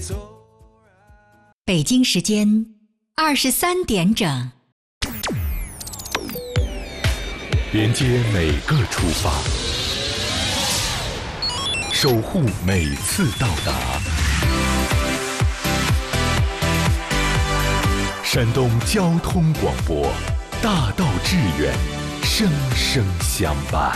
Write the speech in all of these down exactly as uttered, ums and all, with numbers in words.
北京时间二十三点整， 连接每个出发，守护每次到达。山东交通广播，大道致远，生生相伴。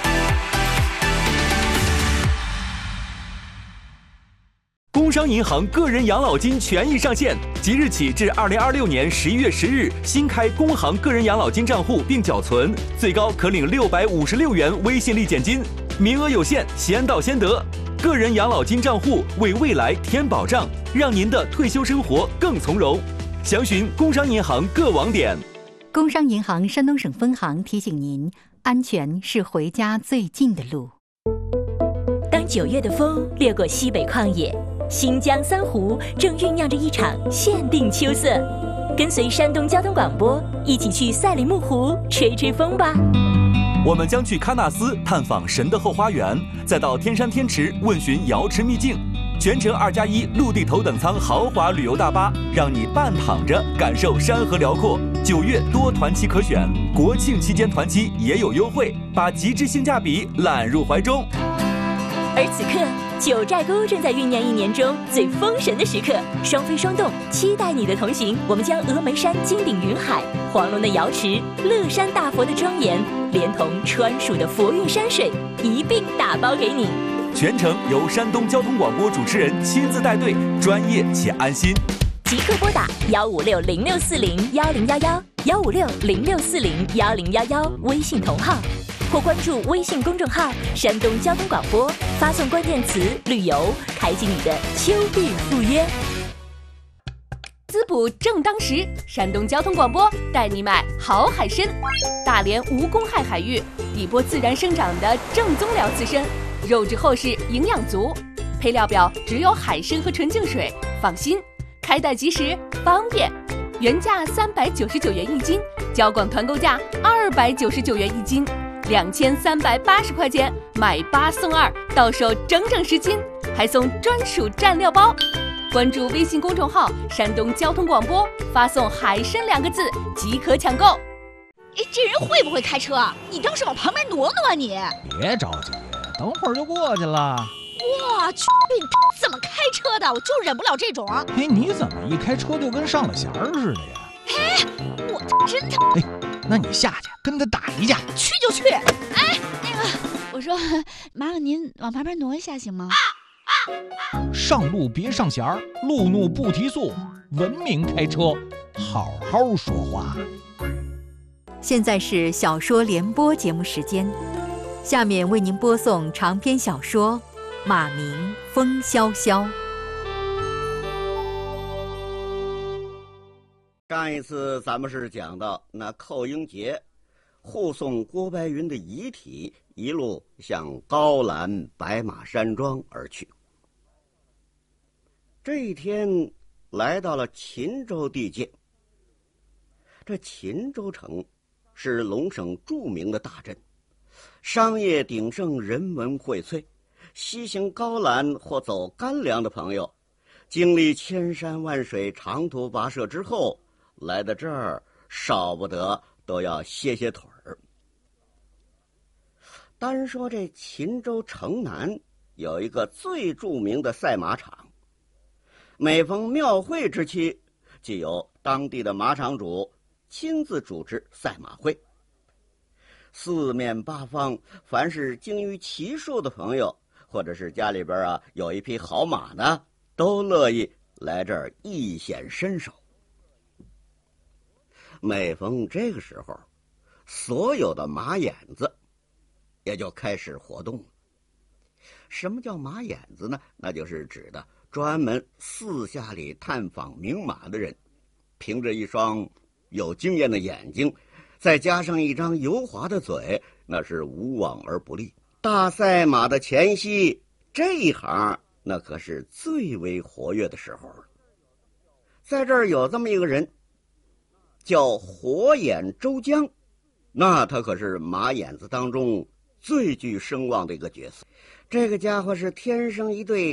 工商银行个人养老金权益上线，即日起至二零二六年十一月十日，新开工行个人养老金账户并缴存，最高可领六百五十六元微信立减金，名额有限，先到先得。个人养老金账户为未来添保障，让您的退休生活更从容。详询工商银行各网点。 工商银行山东省分行提醒您：安全是回家最近的路。 当九月的风掠过西北旷野，新疆三湖正酝酿着一场限定秋色。跟随山东交通广播，一起去赛里木湖吹吹风吧。 我们将去喀纳斯探访神的后花园，再到天山天池问询瑶池秘境。全程二加一陆地头等舱豪华旅游大巴，让你半躺着感受山河辽阔。九月多团期可选，国庆期间团期也有优惠，把极致性价比揽入怀中。 而此刻，九寨沟正在酝酿一年中最封神的时刻，双飞双动，期待你的同行。我们将峨眉山金顶云海、黄龙的瑶池、乐山大佛的庄严，连同川蜀的佛韵山水一并打包给你。 全程由山东交通广播主持人亲自带队，专业且安心。 即刻拨打幺五六零六四零幺零幺幺幺五六零六四零幺零幺幺微信同号，或关注微信公众号山东交通广播，发送关键词旅游，开启你的秋日赴约。 滋补正当时，山东交通广播带你买好海参。大连无公害海域，底波自然生长的正宗辽刺参，肉质厚实，营养足。配料表只有海参和纯净水，放心，开袋即时，方便。原价三百九十九元一斤，交广团购价二百九十九元一斤，两千三百八十块钱买八送二，到手整整十斤，还送专属蘸料包。关注微信公众号山东交通广播，发送海参两个字即可抢购。 哎，这人会不会开车？你倒是往旁边挪挪啊你！ 别着急，等会儿就过去了。 我去，你怎么开车的？我就忍不了这种。 哎，你怎么一开车就跟上了弦儿似的呀？ 哎，我真的。 哎，那你下去跟他打一架。 去就去。哎，那个，我说，麻烦您往旁边挪一下行吗？ 上路别上弦儿，路怒不提速，文明开车，好好说话。 现在是小说联播节目时间，下面为您播送长篇小说《马明风萧萧》。 上一次咱们是讲到那寇英杰护送郭白云的遗体一路向高兰白马山庄而去。这一天来到了秦州地界。这秦州城是陇省著名的大镇，商业鼎盛，人文荟萃。西行高兰或走干粮的朋友，经历千山万水，长途跋涉之后，来到这儿少不得都要歇歇腿儿。单说这秦州城南有一个最著名的赛马场，每逢庙会之期，即由当地的马场主亲自主持赛马会。四面八方，凡是精于骑术的朋友，或者是家里边啊有一匹好马呢，都乐意来这儿一显身手。每逢这个时候，所有的马眼子也就开始活动了。什么叫马眼子呢？那就是指的专门四下里探访名马的人，凭着一双有经验的眼睛，再加上一张油滑的嘴，那是无往而不利。大赛马的前夕，这一行那可是最为活跃的时候了。在这儿有这么一个人，叫火眼周江，那他可是马眼子当中最具声望的一个角色。这个家伙是天生一对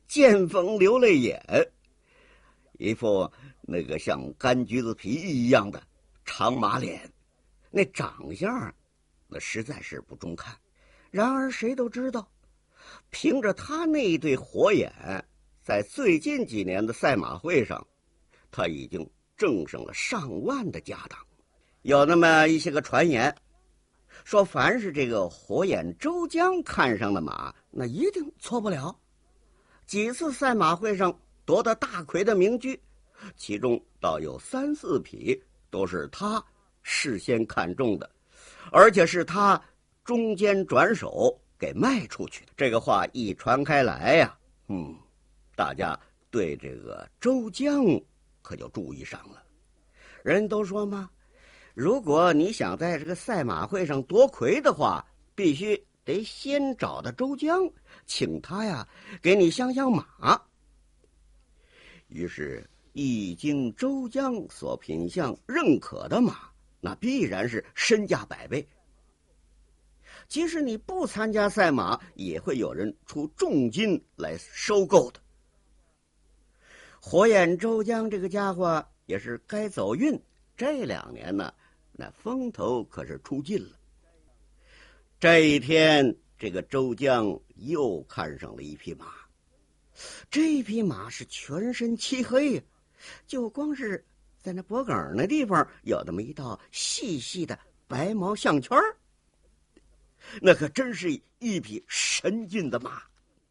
见风流泪眼，一副那个像干橘子皮一样的长马脸，那长相那实在是不中看。然而谁都知道，凭着他那一对火眼，在最近几年的赛马会上，他已经挣上了上万的家当。有那么一些个传言说，凡是这个火眼周江看上的马，那一定错不了。几次赛马会上夺得大魁的名驹，其中倒有三四匹都是他事先看中的，而且是他中间转手给卖出去的。这个话一传开来呀、啊，嗯，大家对这个周江可就注意上了。人都说嘛，如果你想在这个赛马会上夺魁的话，必须得先找到周江，请他呀给你相相马。于是一经周江所品相认可的马，那必然是身价百倍。即使你不参加赛马，也会有人出重金来收购的。火眼周江这个家伙也是该走运，这两年呢，那风头可是出尽了。这一天，这个周江又看上了一匹马，这匹马是全身漆黑，就光是在那脖梗那地方有那么一道细细的白毛项圈，那可真是一匹神骏的马。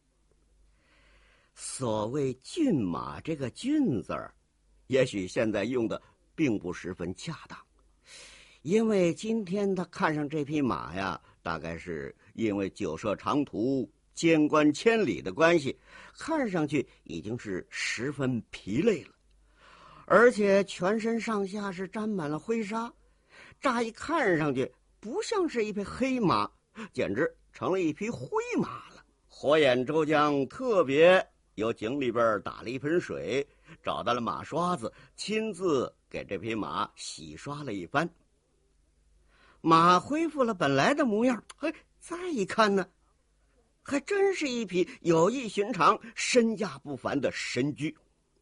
所谓骏马，这个骏字儿，也许现在用的并不十分恰当，因为今天他看上这匹马呀，大概是因为久涉长途、监关千里的关系，看上去已经是十分疲累了，而且全身上下是沾满了灰沙，乍一看上去不像是一匹黑马，简直成了一匹灰马了。火眼周江特别由井里边打了一盆水，找到了马刷子，亲自给这匹马洗刷了一番。马恢复了本来的模样，嘿，再一看呢，还真是一匹有异寻常、身价不凡的神驹。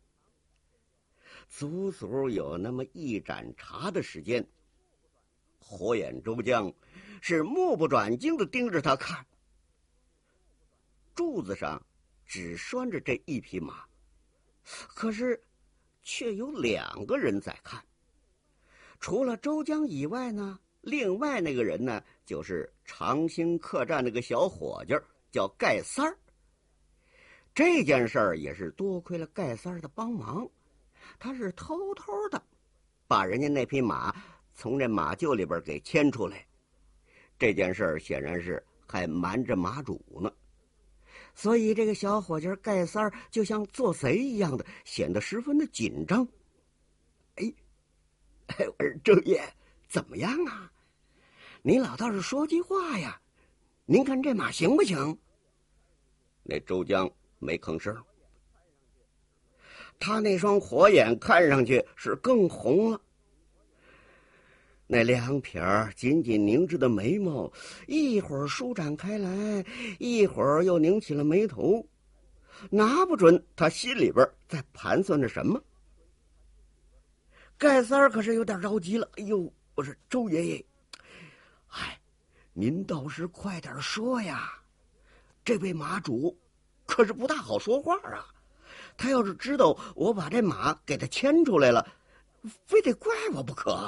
足足有那么一盏茶的时间，火眼周江是目不转睛地盯着他看。柱子上只拴着这一匹马，可是却有两个人在看。除了周江以外呢，另外那个人呢，就是长兴客栈那个小伙计，叫盖三儿。这件事儿也是多亏了盖三儿的帮忙，他是偷偷的把人家那匹马从这马厩里边给牵出来。这件事儿显然是还瞒着马主呢，所以这个小伙计盖三儿就像做贼一样的，显得十分的紧张。哎，哎，我说周爷怎么样啊？您老倒是说句话呀，您看这马行不行？那周江没吭声，他那双火眼看上去是更红了，那两撇紧紧凝着的眉毛一会儿舒展开来，一会儿又拧起了眉头，拿不准他心里边在盘算着什么。盖三儿可是有点着急了，哎呦，我说周爷爷，哎，您倒是快点说呀，这位马主可是不大好说话啊，他要是知道我把这马给他牵出来了，非得怪我不可。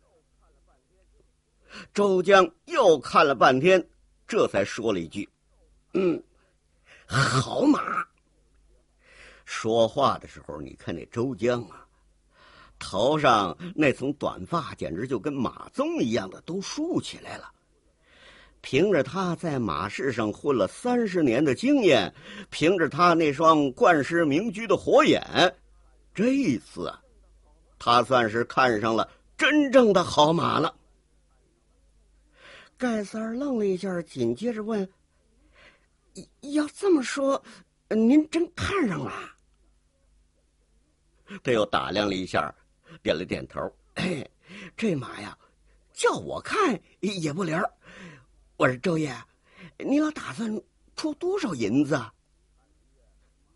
周江又看了半天，这才说了一句：“嗯，好马。”说话的时候，你看那周江啊，头上那层短发简直就跟马鬃一样的都竖起来了。凭着他在马市上混了三十年的经验，凭着他那双冠师名驹的火眼，这一次啊，他算是看上了真正的好马了。盖三儿愣了一下，紧接着问：“要这么说，您真看上了？”他又打量了一下，点了点头：“哎，这马呀，叫我看也不灵儿。我说周爷，你老打算出多少银子啊？”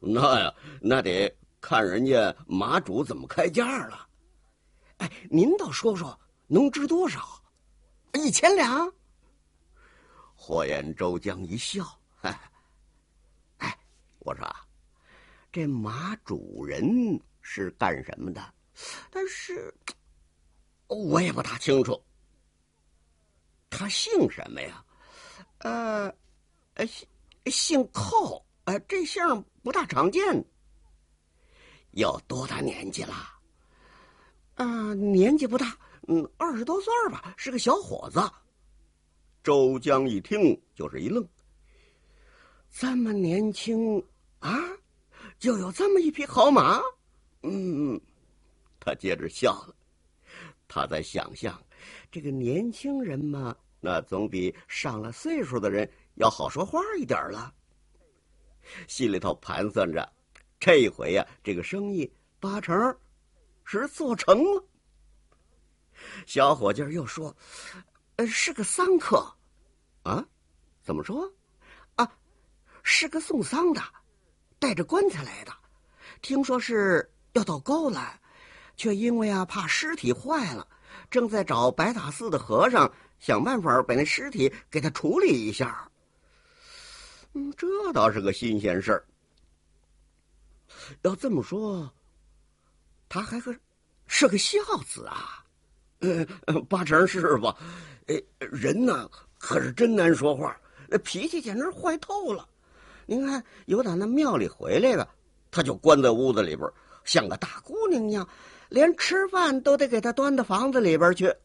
那呀，那得看人家马主怎么开价了。哎，您倒说说，能值多少？一千两？火焰周江一笑，哎，哎，我说啊，这马主人是干什么的？但是我也不大清楚。他姓什么呀？呃，呃，姓姓寇，呃，这姓不大常见。有多大年纪了？啊、呃，年纪不大，嗯，二十多岁吧，是个小伙子。周江一听就是一愣，这么年轻啊，就有这么一匹好马？嗯，他接着笑了。他在想象，这个年轻人嘛，那总比上了岁数的人要好说话一点了。心里头盘算着，这回呀、啊，这个生意八成是做成了。小伙计又说：“呃，是个丧客，啊，怎么说？啊，是个送丧的，带着棺材来的。听说是要到沟来，却因为啊怕尸体坏了，正在找白塔寺的和尚想办法把那尸体给他处理一下。嗯，这倒是个新鲜事儿。要这么说，他还个是个孝子啊。呃，八成是吧？呃，人呢可是真难说话，脾气简直坏透了。您看，有打那庙里回来的，他就关在屋子里边，像个大姑娘一样，连吃饭都得给他端到房子里边去。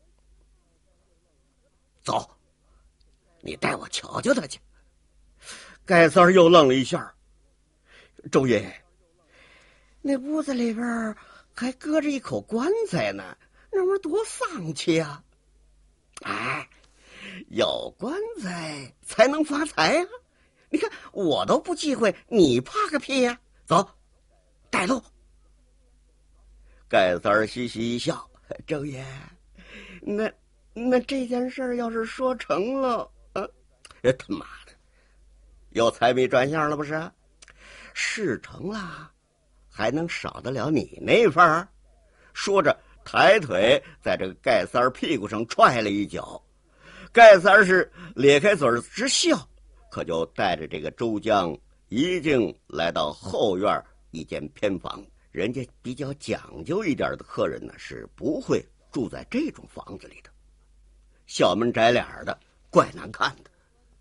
走，你带我瞧瞧他去。盖三儿又愣了一下。周爷，那屋子里边还搁着一口棺材呢，那玩意儿多丧气啊！哎，有棺材才能发财啊！你看我都不忌讳，你怕个屁呀、啊！走，带路。盖三儿嘻嘻一笑，周爷，那那这件事要是说成了，啊，他妈的，有财迷转向了不是？事成了，还能少得了你那份儿？说着，抬腿在这个盖三儿屁股上踹了一脚。盖三儿是咧开嘴直笑，可就带着这个周江一径来到后院一间偏房。人家比较讲究一点的客人呢，是不会住在这种房子里的，小门窄脸的，怪难看的。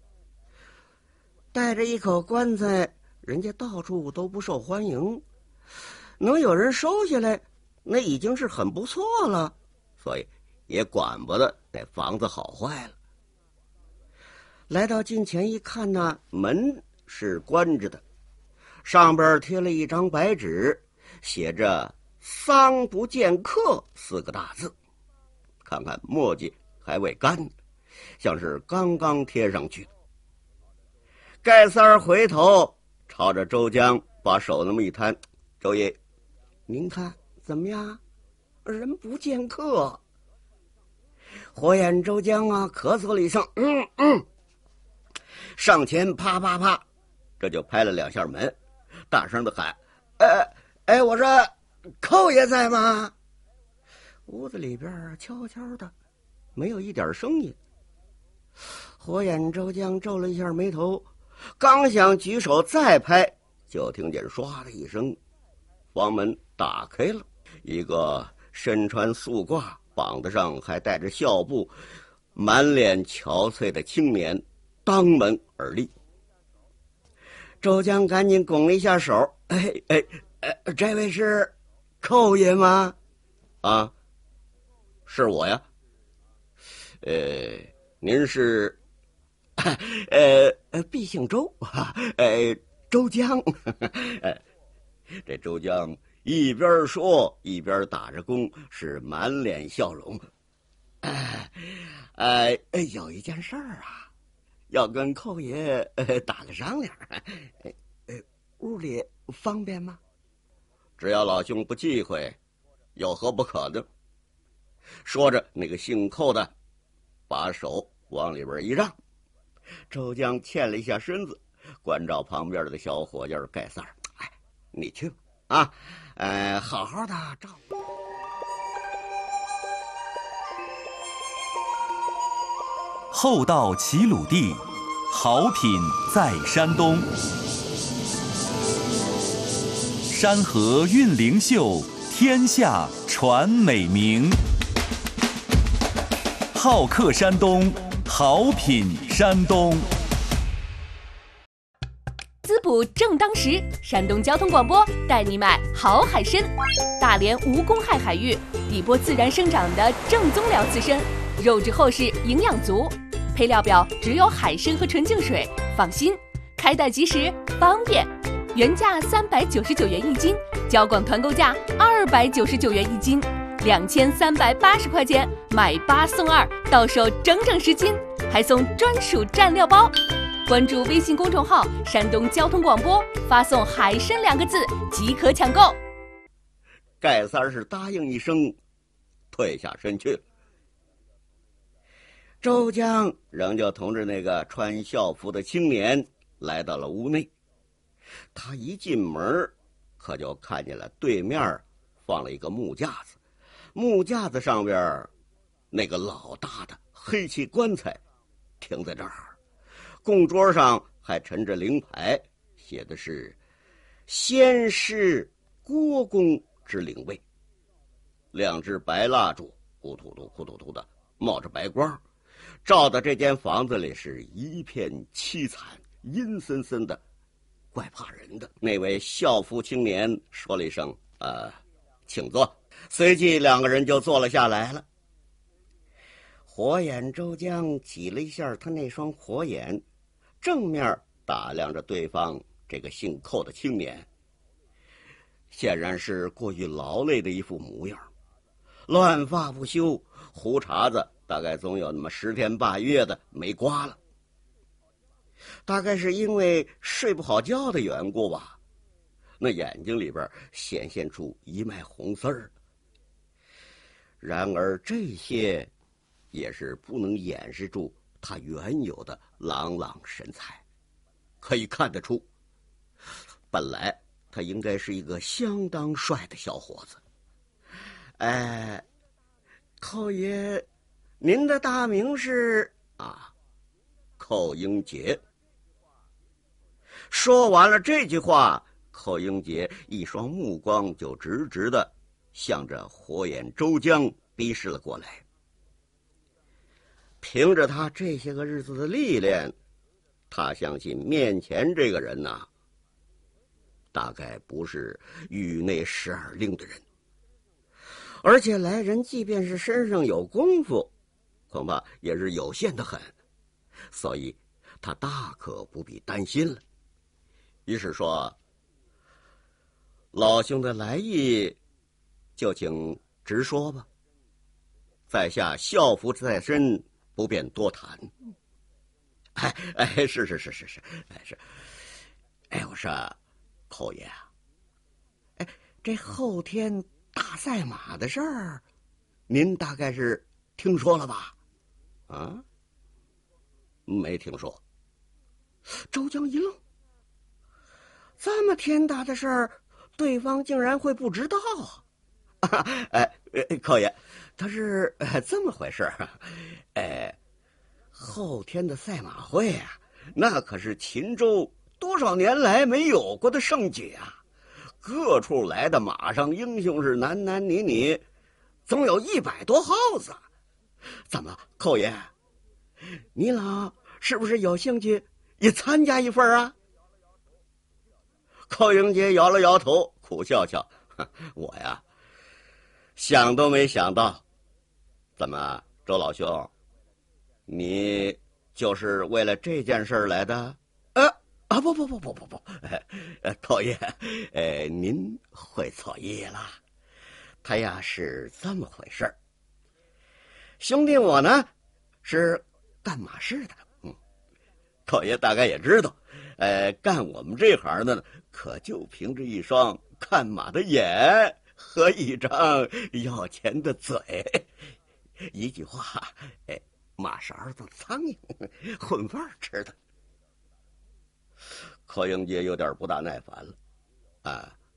带着一口棺材，人家到处都不受欢迎，能有人收下来，那已经是很不错了，所以也管不得这房子好坏了。来到近前一看呢，门是关着的，上边贴了一张白纸，写着丧不见客四个大字，看看墨迹还未干，像是刚刚贴上去的。盖三儿回头朝着周江把手那么一摊，周爷，您看怎么样？人不见客。火眼周江啊，咳嗽了一声，嗯嗯，上前啪啪啪，这就拍了两下门，大声的喊：“哎哎，我说寇爷在吗？”屋子里边悄悄的，没有一点声音。火眼周江皱了一下眉头，刚想举手再拍，就听见唰的一声，房门打开了，一个身穿素褂，膀子上还带着孝布，满脸憔悴的青年当门而立。周江赶紧拱了一下手：“哎哎哎，这位是寇爷吗？”“啊，是我呀。”“呃，您是？”“呃呃，必姓周，呃，周江。”这周江一边说一边打着工，是满脸笑容。哎哎哎，有一件事儿啊，要跟寇爷呃打个商量。呃呃，屋里方便吗？只要老兄不忌讳，有何不可的？说着，那个姓寇的把手往里边一让，周江欠了一下身子，关照旁边的小伙计盖三儿：“哎， 你去啊，呃，好好的照顾。 厚道齐鲁地，好品在山东。山河韵灵秀，天下传美名。好客山东，好品山东。 滋补正当时，山东交通广播带你买好海参。大连无公害海域，底波自然生长的正宗辽刺参，肉质厚实，营养足。配料表只有海参和纯净水，放心，开袋即食，方便。原价三百九十九元一斤，交广团购价二百九十九元一斤，两千三百八十块钱买八送二，到手整整十斤，还送专属蘸料包。关注微信公众号“山东交通广播”，发送“海参”两个字即可抢购。 盖三儿是答应一声，退下身去了。周江仍旧同着那个穿校服的青年来到了屋内。他一进门，可就看见了对面放了一个木架子，木架子上边那个老大的黑漆棺材停在这儿，供桌上还陈着灵牌，写的是先师郭公之灵位。两只白蜡烛呼突突呼突突的冒着白光，照的这间房子里是一片凄惨，阴森森的，怪怕人的。那位校服青年说了一声呃请坐，随即两个人就坐了下来了。火眼周江挤了一下他那双火眼，正面打量着对方这个姓寇的青年，显然是过于劳累的一副模样，乱发不休，胡茬子大概总有那么十天半月的没刮了。大概是因为睡不好觉的缘故吧，那眼睛里边显现出一脉红丝儿。然而这些也是不能掩饰住他原有的朗朗神采，可以看得出，本来他应该是一个相当帅的小伙子。哎，寇爷，您的大名是啊，寇英杰。说完了这句话，寇英杰一双目光就直直的向着火眼周江逼视了过来。凭着他这些个日子的历练，他相信面前这个人呐，大概不是狱内十二令的人，而且来人即便是身上有功夫，恐怕也是有限的很，所以他大可不必担心了。于是说：“老兄的来意，就请直说吧。在下校服在身，不便多谈。”哎哎，是是是是是，哎是，哎我说，寇爷啊，哎这后天大赛马的事儿，您大概是听说了吧？啊？没听说。周江一愣，这么天大的事儿，对方竟然会不知道啊？哎，寇爷，他是、呃、这么回事啊？哎，后天的赛马会啊，那可是秦州多少年来没有过的盛举啊！各处来的马上英雄是男男女女，总有一百多号子。怎么，寇爷，你俩是不是有兴趣也参加一份啊？寇英杰摇了摇头，苦笑笑：“我呀，想都没想到。怎么，周老兄，你就是为了这件事来的？”呃啊，不不不不不不，呃，寇爷，呃，您会错意了。他呀是这么回事儿。兄弟我呢，是干马市的，嗯，寇爷大概也知道，呃，干我们这行的呢，可就凭着一双看马的眼和一张要钱的嘴。一句话，哎，马是儿子苍蝇，混饭吃的。寇英杰有点不大耐烦了，啊，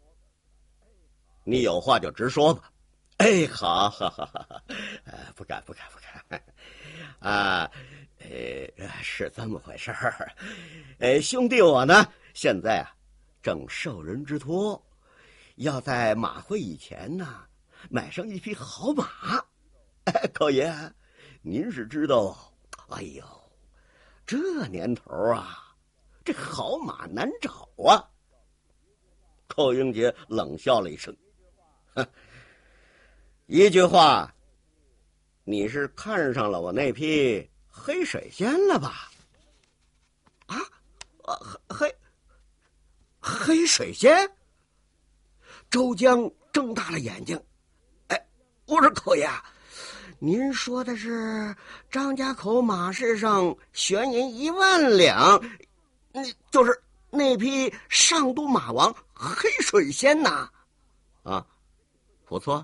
你有话就直说吧。哎，好，好，好，好，呃，不敢，不敢，不敢。啊，呃，是这么回事儿。呃，兄弟我呢，现在啊，正受人之托，要在马会以前呢，买上一匹好马。哎，寇爷，您是知道，哎呦，这年头啊，这好马难找啊。寇英杰冷笑了一声，哼，一句话，你是看上了我那匹黑水仙了吧？啊，黑黑水仙？周江睁大了眼睛，哎，我说寇爷，您说的是张家口马市上悬银一万两，那就是那匹上都马王黑水仙呐？啊，不错，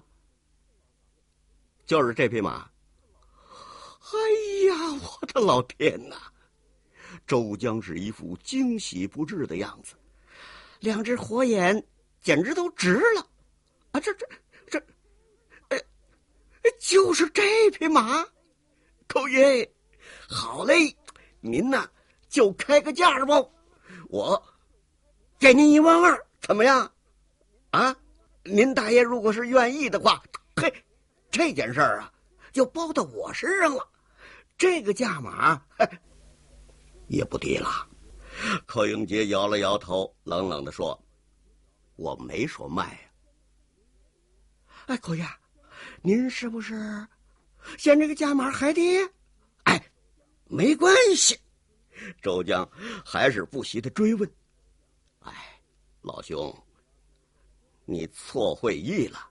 就是这匹马。哎呀，我的老天哪！周江是一副惊喜不至的样子，两只火眼简直都直了。啊，这这这，呃，就是这匹马。寇爷，好嘞，您呐就开个价吧，我给您一万二，怎么样？啊，您大爷如果是愿意的话，嘿，这件事儿啊就包到我身上了。这个价码嘿也不低了。寇英杰摇了摇头，冷冷地说：“我没说卖呀。”哎，寇爷，您是不是嫌这个价码还低？哎，没关系。周江还是不惜的追问：“哎，老兄，你错会意了。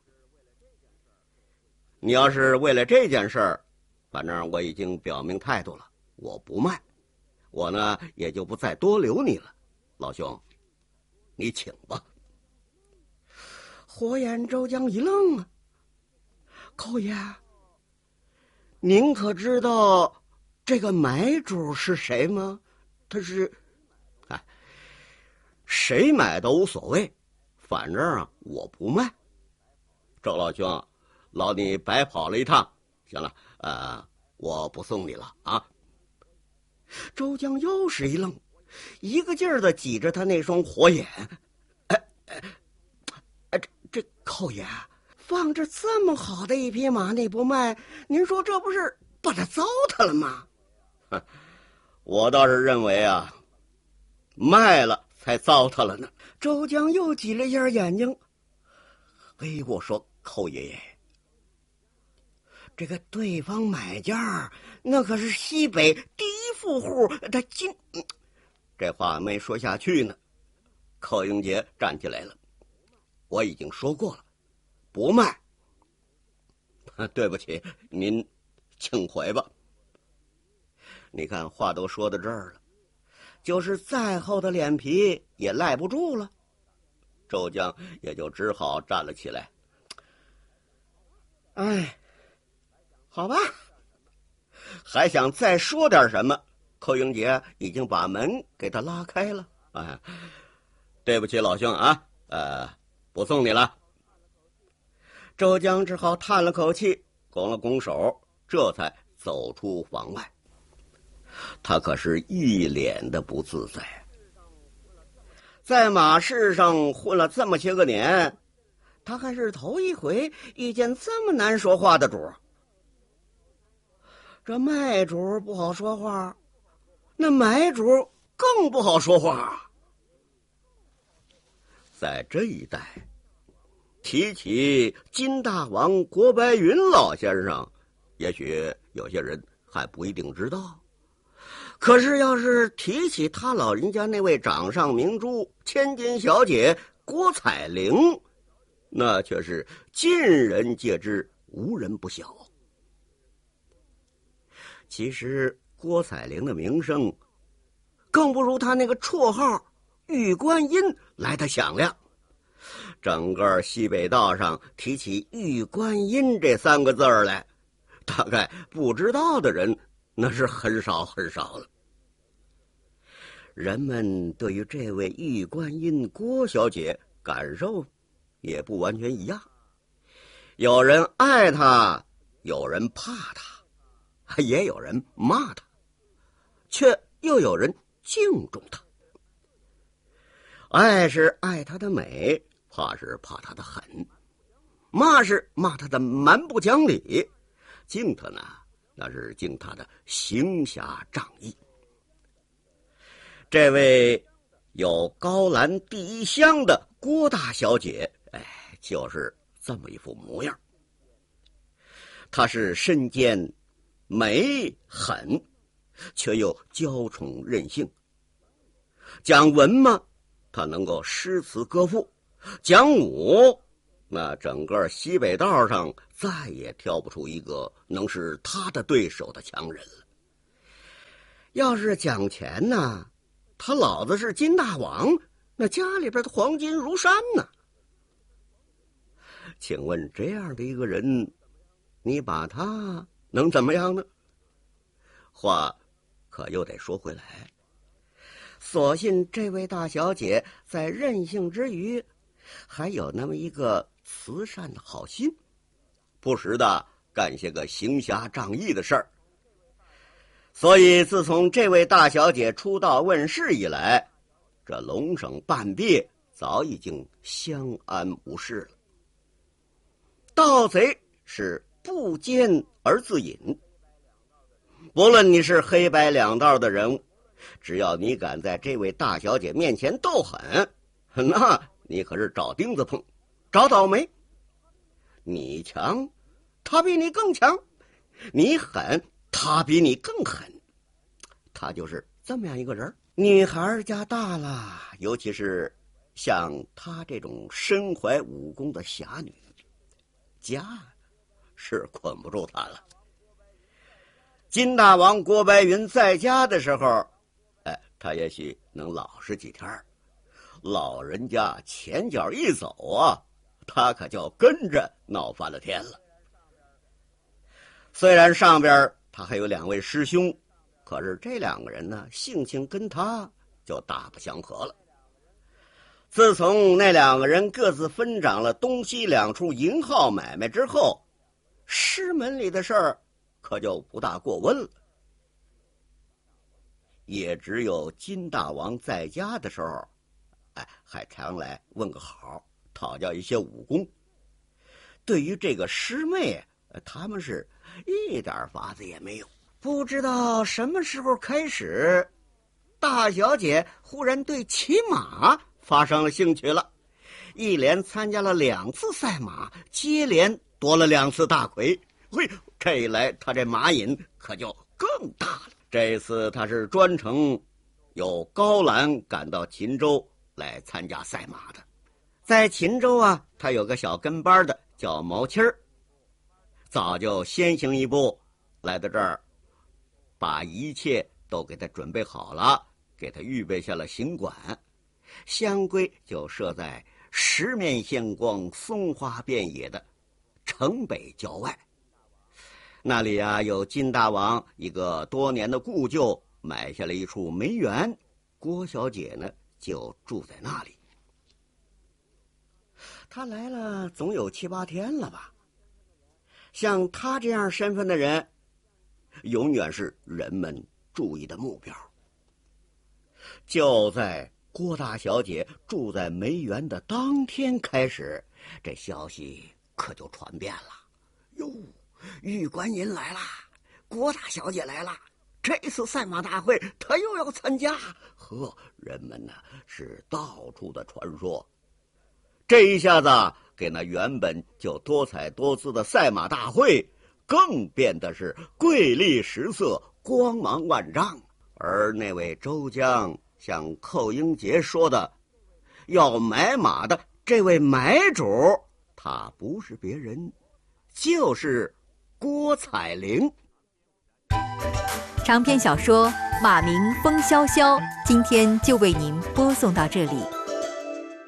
你要是为了这件事儿，反正我已经表明态度了，我不卖，我呢也就不再多留你了。老兄，你请吧。”火眼周江一愣啊，寇爷，您可知道这个买主是谁吗？他是，哎，谁买都无所谓，反正啊我不卖。周老兄，劳你白跑了一趟，行了，呃，我不送你了啊。周江又是一愣，一个劲儿的挤着他那双火眼。哎哎哎，这这寇爷，放着这么好的一匹马，你不卖，您说这不是把它糟蹋了吗？我倒是认为啊，卖了才糟蹋了呢。周江又挤了一下眼睛。哎，我说寇爷爷，这个对方买家那可是西北第一富户，他今……这话没说下去呢，寇英杰站起来了。我已经说过了，不卖。对不起，您请回吧。你看话都说到这儿了，就是再厚的脸皮也赖不住了。周江也就只好站了起来。哎，好吧，还想再说点什么，寇英杰已经把门给他拉开了。哎，对不起老兄啊，呃，不送你了。周江只好叹了口气，拱了拱手，这才走出房外。他可是一脸的不自在，在马市上混了这么些个年，他还是头一回遇见这么难说话的主。这卖主不好说话，那买主更不好说话。在这一带，提起金大王郭白云老先生，也许有些人还不一定知道。可是要是提起他老人家那位掌上明珠千金小姐郭彩玲，那却是尽人皆知，无人不晓。其实郭彩玲的名声更不如他那个绰号玉观音来的响亮。整个西北道上提起玉观音这三个字儿来，大概不知道的人那是很少很少了。人们对于这位玉观音郭小姐感受也不完全一样，有人爱他，有人怕他，也有人骂他，却又有人敬重他。爱是爱他的美，怕是怕他的狠，骂是骂他的蛮不讲理，敬他呢，那是敬他的行侠仗义。这位有高兰第一香的郭大小姐，哎，就是这么一副模样。她是身兼美狠，却又娇宠任性。讲文嘛，她能够诗词歌赋；讲武，那整个西北道上再也挑不出一个能是她的对手的强人了。要是讲钱呢，他老子是金大王，那家里边的黄金如山呢。请问这样的一个人，你把他能怎么样呢？话可又得说回来，所幸这位大小姐在任性之余，还有那么一个慈善的好心，不时的干些个行侠仗义的事儿。所以自从这位大小姐出道问世以来，这龙省半壁早已经相安无事了。盗贼是不奸而自隐，不论你是黑白两道的人物，只要你敢在这位大小姐面前斗狠，那你可是找钉子碰，找倒霉。你强，他比你更强；你狠，他比你更狠。他就是这么样一个人。女孩家大了，尤其是像她这种身怀武功的侠女，家是捆不住她了。金大王郭白云在家的时候，哎，他也许能老实几天，老人家前脚一走啊，他可就跟着闹翻了天了。虽然上边他还有两位师兄，可是这两个人呢，性情跟他就大不相合了。自从那两个人各自分掌了东西两处银号买卖之后，师门里的事儿可就不大过问了。也只有金大王在家的时候，哎，还常来问个好，讨教一些武功。对于这个师妹，他们是一点法子也没有。不知道什么时候开始，大小姐忽然对骑马发生了兴趣了，一连参加了两次赛马，接连夺了两次大魁。嘿，这一来她这马瘾可就更大了。这一次她是专程有高兰赶到秦州来参加赛马的。在秦州啊，她有个小跟班的叫毛七儿，早就先行一步来到这儿，把一切都给他准备好了，给他预备下了行馆，香闺就设在十面线光、松花遍野的城北郊外。那里啊，有金大王一个多年的故旧买下了一处梅园，郭小姐呢就住在那里。她来了总有七八天了吧。像她这样身份的人，永远是人们注意的目标。就在郭大小姐住在梅园的当天开始，这消息可就传遍了。哟，玉观音来了，郭大小姐来了，这次赛马大会她又要参加。呵，人们呢是到处的传说。这一下子给那原本就多彩多姿的赛马大会更变得是瑰丽十色，光芒万丈。而那位周将像寇英杰说的，要买马的这位买主，他不是别人，就是郭彩玲。 长篇小说《马鸣风萧萧》今天就为您播送到这里。